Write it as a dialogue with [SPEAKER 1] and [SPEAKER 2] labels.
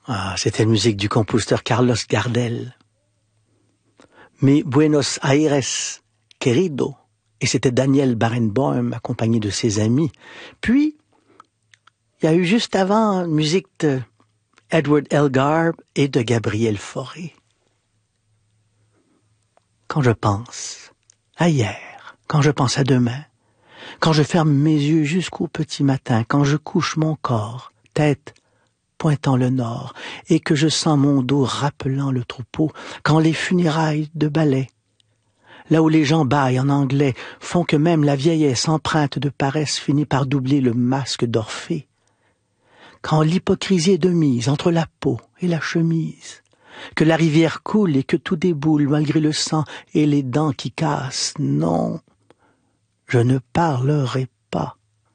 [SPEAKER 1] Ah, c'était la musique du compositeur Carlos Gardel. Mais Buenos Aires, querido, et c'était Daniel Barenboim accompagné de ses amis. Puis, il y a eu juste avant une musique de Edward Elgar et de Gabriel Fauré. Quand je pense à hier, quand je pense à demain, quand je ferme mes yeux jusqu'au petit matin, quand je couche mon corps, tête pointant le nord, et que je sens mon dos rappelant le troupeau, quand les funérailles de ballet, là où les gens bâillent en anglais, font que même la vieillesse empreinte de paresse finit par doubler le masque d'Orphée, quand l'hypocrisie est de mise entre la peau et la chemise, que la rivière coule et que tout déboule malgré le sang et les dents qui cassent, non, je ne parlerai